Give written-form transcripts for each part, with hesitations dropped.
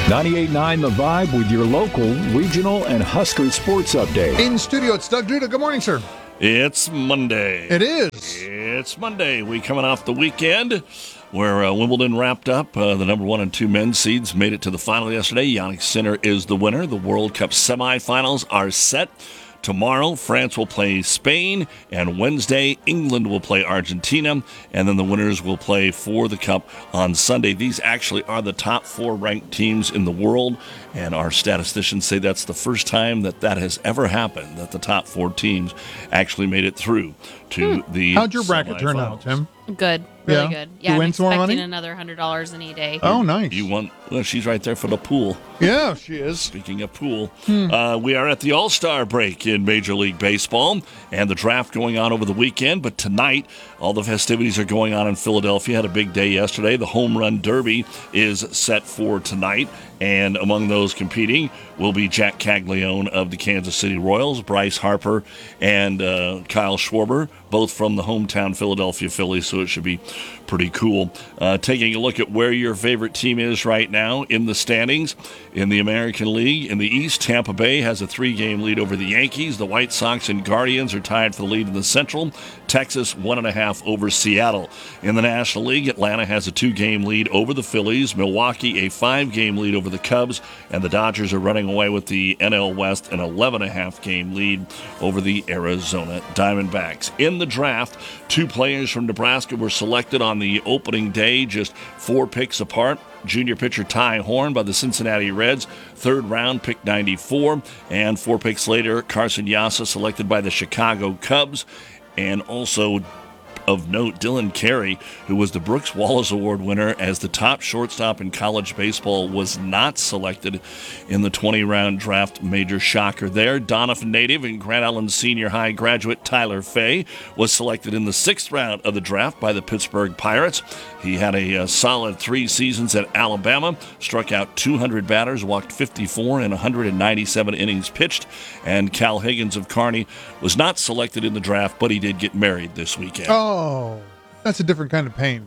98.9 The Vibe with your local, regional, and Husker sports update. In studio, it's Doug Duda. Good morning, sir. It's Monday. It is. It's Monday. We coming off the weekend where Wimbledon wrapped up. The number 1 and 2 men's seeds made it to the final yesterday. Jannik Sinner is the winner. The World Cup semifinals are set. Tomorrow, France will play Spain, and Wednesday, England will play Argentina, and then the winners will play for the Cup on Sunday. These actually are the top 4 ranked teams in the world, and our statisticians say that's the first time that has ever happened, that the top 4 teams actually made it through to the How'd your bracket turn out, Tim? Good. Really good. Yeah, you win I'm some more money? another $100 any day. Oh, nice. You won. Well, she's right there for the pool. Yeah, she is. Speaking of pool, we are at the All-Star break in Major League Baseball, and the draft going on over the weekend. But tonight, all the festivities are going on in Philadelphia. Had a big day yesterday. The Home Run Derby is set for tonight, and among those competing will be Jack Caglione of the Kansas City Royals, Bryce Harper, and Kyle Schwarber, both from the hometown Philadelphia Phillies, so it should be pretty cool. Taking a look at where your favorite team is right now in the standings. In the American League, in the East, Tampa Bay has a 3-game lead over the Yankees. The White Sox and Guardians are tied for the lead in the Central. Texas, 1.5 over Seattle. In the National League, Atlanta has a 2-game lead over the Phillies. Milwaukee, a 5-game lead over the Cubs. And the Dodgers are running away with the NL West, an 11.5-game lead over the Arizona Diamondbacks. In the draft, 2 players from Nebraska were selected on the opening day, just 4 picks apart. Junior pitcher Ty Horn by the Cincinnati Reds, 3rd round, pick 94. And 4 picks later, Carson Yassa selected by the Chicago Cubs. And also of note, Dylan Carey, who was the Brooks Wallace Award winner as the top shortstop in college baseball, was not selected in the 20-round draft. Major shocker there. Donovan native and Grand Island Senior High graduate Tyler Fay was selected in the 6th round of the draft by the Pittsburgh Pirates. He had a solid 3 seasons at Alabama, struck out 200 batters, walked 54 in 197 innings pitched. And Cal Higgins of Kearney was not selected in the draft, but he did get married this weekend. Oh, that's a different kind of pain.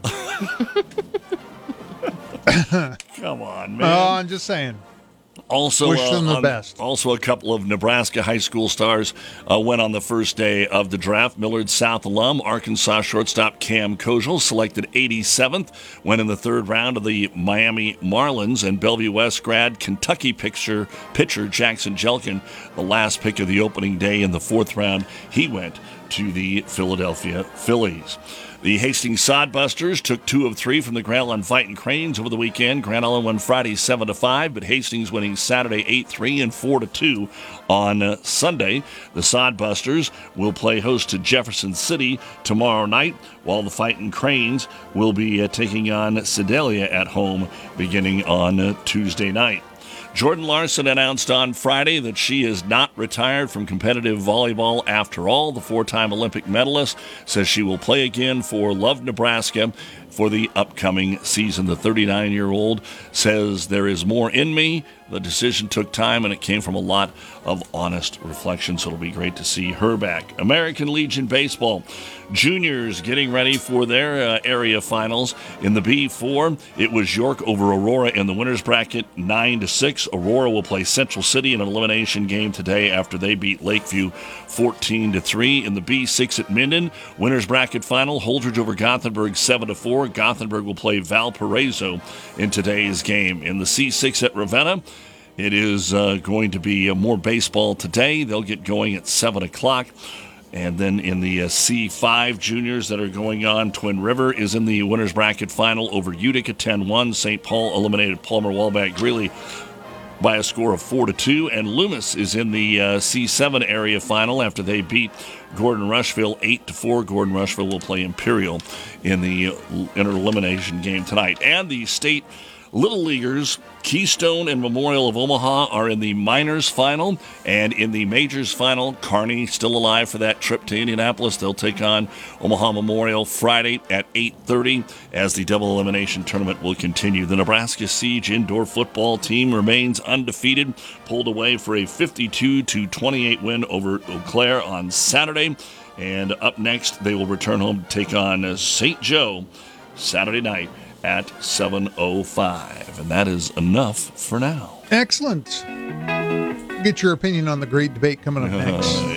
Come on, man. Oh, I'm just saying. Also, wish them the best. Also, a couple of Nebraska high school stars went on the first day of the draft. Millard South alum, Arkansas shortstop Cam Kojal, selected 87th, went in the 3rd round of the Miami Marlins, and Bellevue West grad Kentucky pitcher Jackson Jelkin, the last pick of the opening day in the 4th round. He went to the Philadelphia Phillies. The Hastings Sodbusters took 2 of 3 from the Grand Island Fighting Cranes over the weekend. Grand Island won Friday 7-5, but Hastings winning Saturday 8-3 and 4-2 on Sunday. The Sodbusters will play host to Jefferson City tomorrow night, while the Fighting Cranes will be taking on Sedalia at home beginning on Tuesday night. Jordan Larson announced on Friday that she is not retired from competitive volleyball after all. The 4-time Olympic medalist says she will play again for Love Nebraska for the upcoming season. The 39-year-old says, "There is more in me. The decision took time, and it came from a lot of honest reflection, so it'll be great to see her back." American Legion Baseball. Juniors getting ready for their area finals. In the B4, it was York over Aurora in the winners bracket, 9-6. Aurora will play Central City in an elimination game today after they beat Lakeview 14-3. In the B6 at Minden, winners bracket final, Holdridge over Gothenburg 7-4. Gothenburg will play Valparaiso in today's game. In the C6 at Ravenna, it is going to be more baseball today. They'll get going at 7 o'clock. And then in the C5 juniors that are going on, Twin River is in the winners bracket final over Utica 10-1. St. Paul eliminated Palmer Walbach Greeley by a score of 4-2. And Loomis is in the C7 area final after they beat Gordon Rushville 8-4. Gordon Rushville will play Imperial in the inter-elimination game tonight. And the state Little Leaguers, Keystone and Memorial of Omaha, are in the minors final, and in the majors final, Kearney still alive for that trip to Indianapolis. They'll take on Omaha Memorial Friday at 8:30 as the double elimination tournament will continue. The Nebraska Siege indoor football team remains undefeated, pulled away for a 52-28 win over Eau Claire on Saturday, and up next they will return home to take on St. Joe Saturday night at 7:05. And that is enough for now. Excellent. Get your opinion on the great debate coming up next.